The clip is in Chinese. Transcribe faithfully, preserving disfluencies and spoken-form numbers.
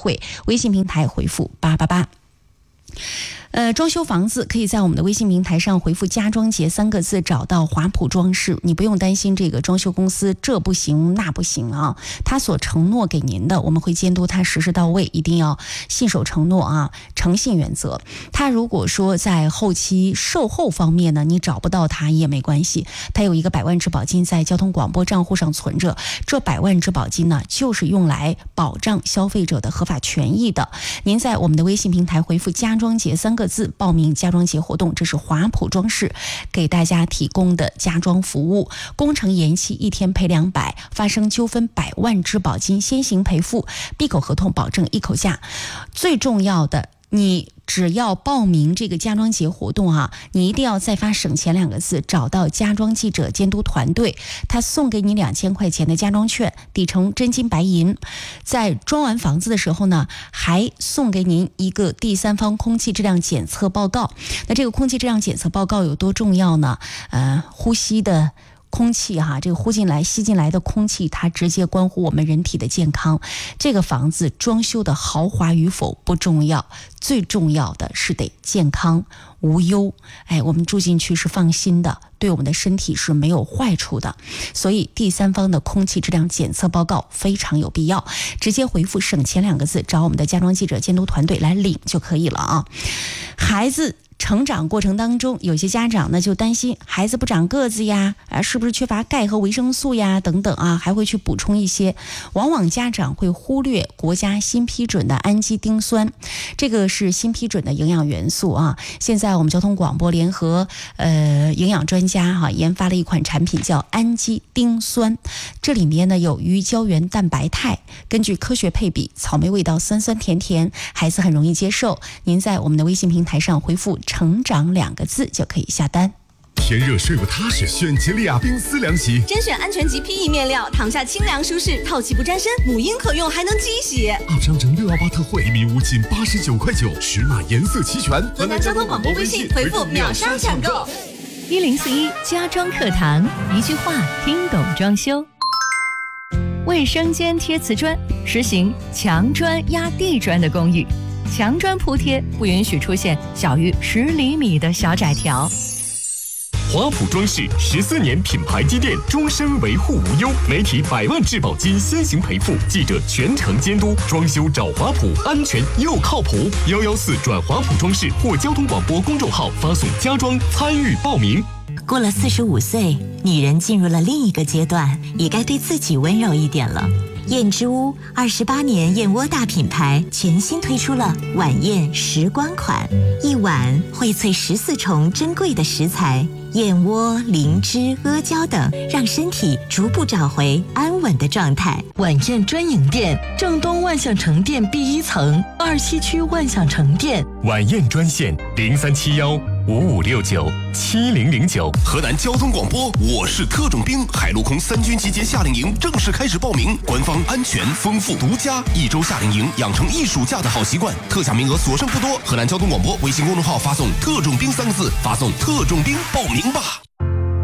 惠。微信平台回复八八八。呃，装修房子可以在我们的微信平台上回复"家装节"三个字，找到华普装饰。你不用担心这个装修公司这不行那不行啊，他所承诺给您的，我们会监督他实施到位，一定要信守承诺啊，诚信原则。他如果说在后期售后方面呢，你找不到他也没关系，他有一个百万质保金在交通广播账户上存着，这百万质保金呢，就是用来保障消费者的合法权益的。您在我们的微信平台回复"家装节"三个字报名家装节活动，这是华普装饰给大家提供的家装服务。工程延期一天赔两百，发生纠纷百万质保金先行赔付，闭口合同保证一口价。最重要的，你只要报名这个家装节活动啊，你一定要再发省钱两个字，找到家装记者监督团队，他送给你两千块钱的家装券，抵成真金白银。在装完房子的时候呢，还送给您一个第三方空气质量检测报告。那这个空气质量检测报告有多重要呢？呃，呼吸的空气哈，这个呼进来吸进来的空气，它直接关乎我们人体的健康。这个房子装修的豪华与否不重要，最重要的是得健康无忧。哎，我们住进去是放心的，对我们的身体是没有坏处的。所以第三方的空气质量检测报告非常有必要，直接回复"省钱"两个字，找我们的家装记者监督团队来领就可以了啊。孩子成长过程当中，有些家长呢就担心孩子不长个子呀，啊，是不是缺乏钙和维生素呀等等啊，还会去补充一些。往往家长会忽略国家新批准的氨基丁酸，这个是新批准的营养元素啊。现在我们交通广播联合呃营养专家哈、啊、研发了一款产品叫氨基丁酸，这里面呢有鱼胶原蛋白肽，根据科学配比，草莓味道酸酸甜甜，孩子很容易接受。您在我们的微信平台上回复"成长"两个字就可以下单。 天热睡不踏实，选吉利亚冰丝凉席， 甄选安全级 P E 面料，躺下清凉舒适，透气不沾身，母婴可用，还能机洗。 二商城六幺八特惠，一米五仅八十九块九，尺码颜色齐全。 河南交通广播微信回复秒杀抢购。 一零四一家装课堂，一句话听懂装修。卫生间贴瓷砖，实行墙砖压地砖的公寓。墙砖铺贴不允许出现小于十厘米的小窄条。 华普装饰十四年品牌积淀，终身维护无忧，媒体百万质保金先行赔付，记者全程监督，装修找华普，安全又靠谱。幺幺四转华普装饰或交通广播公众号发送家装参与报名。 过了四十五岁，女人进入了另一个阶段，也该对自己温柔一点了。燕之屋二十八年燕窝大品牌全新推出了晚宴时光款，一碗荟萃十四重珍贵的食材，燕窝、灵芝、阿胶等，让身体逐步找回安稳的状态。 晚宴专营店，正东万象城店 B 一层，二七区万象城店。 晚宴专线零三七幺五五六九七零零九。 河南交通广播，我是特种兵，海陆空三军集结夏令营正式开始报名，官方安全、丰富、独家，一周夏令营养成一暑假的好习惯，特价名额所剩不多。河南交通广播微信公众号发送"特种兵"三个字，发送"特种兵"报名吧。